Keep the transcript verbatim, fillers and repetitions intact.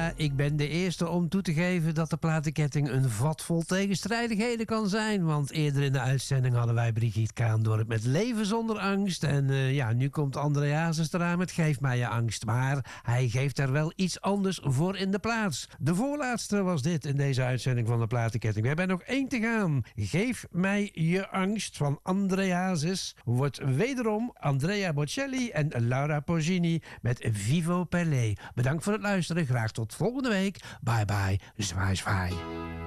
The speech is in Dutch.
ja, ik ben de eerste om toe te geven dat de platenketting een vat vol tegenstrijdigheden kan zijn. Want eerder in de uitzending hadden wij Brigitte Kaandorp met Leven zonder angst. En uh, ja, nu komt André Hazes eraan met Geef mij je angst. Maar hij geeft er wel iets anders voor in de plaats. De voorlaatste was dit in deze uitzending van de platenketting. We hebben er nog één te gaan. Geef mij je angst van André Hazes wordt wederom Andrea Bocelli en Laura Pausini met Vivo per lei. Bedankt voor het luisteren. Graag tot volgende week. Bye bye. Zwaai zwaai.